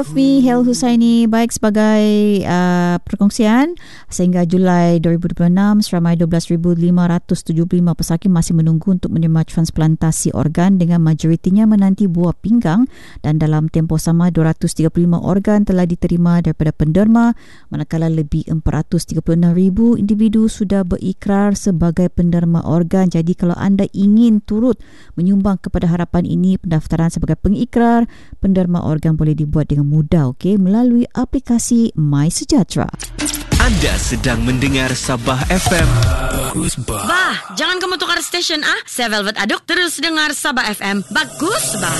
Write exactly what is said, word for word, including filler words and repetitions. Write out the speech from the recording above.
Fmi Hel Husaini, baik sebagai uh, perkongsian sehingga Julai dua ribu dua puluh enam seramai dua belas ribu lima ratus tujuh puluh lima pesakit masih menunggu untuk menerima transplantasi organ dengan majoritinya menanti buah pinggang, dan dalam tempoh sama dua ratus tiga puluh lima organ telah diterima daripada penderma, manakala lebih empat ratus tiga puluh enam ribu individu sudah berikrar sebagai penderma organ. Jadi kalau anda ingin turut menyumbang kepada harapan ini, pendaftaran sebagai pengikrar penderma organ boleh dibuat dengan mudah, okey, melalui aplikasi My Sejahtera. Anda sedang mendengar Sabah F M. Bagus, bah. Bah, jangan kamu tukar stesen ah. Saya Velvet Aduk, terus dengar Sabah F M. Bagus, bah.